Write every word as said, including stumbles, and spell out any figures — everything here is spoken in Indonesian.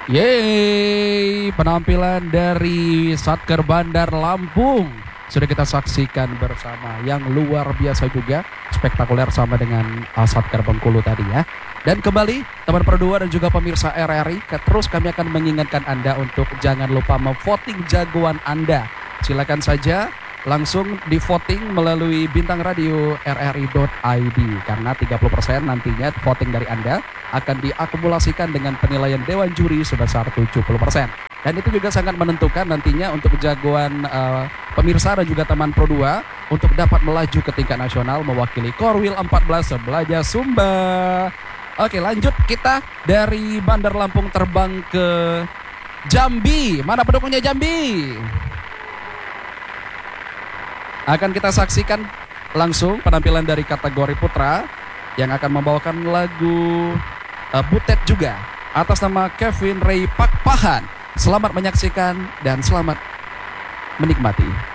Yeay, penampilan dari Satker Bandar Lampung sudah kita saksikan bersama, yang luar biasa juga, spektakuler sama dengan uh, Satker Bengkulu tadi ya. Dan kembali teman Perdua dan juga pemirsa R R I, terus kami akan mengingatkan Anda untuk jangan lupa memvoting jagoan Anda. Silakan saja langsung di voting melalui bintang radio r r i dot i d, karena tiga puluh persen nantinya voting dari Anda akan diakumulasikan dengan penilaian Dewan Juri sebesar tujuh puluh persen. Dan itu juga sangat menentukan nantinya untuk jagoan uh, pemirsa dan juga teman Pro dua untuk dapat melaju ke tingkat nasional mewakili Korwil empat belas Sebelaja Sumba. Oke, lanjut kita dari Bandar Lampung terbang ke Jambi. Mana pendukungnya Jambi? Akan kita saksikan langsung penampilan dari kategori putra yang akan membawakan lagu uh, Butet juga atas nama Kevin Ray Pakpahan. Selamat menyaksikan dan selamat menikmati.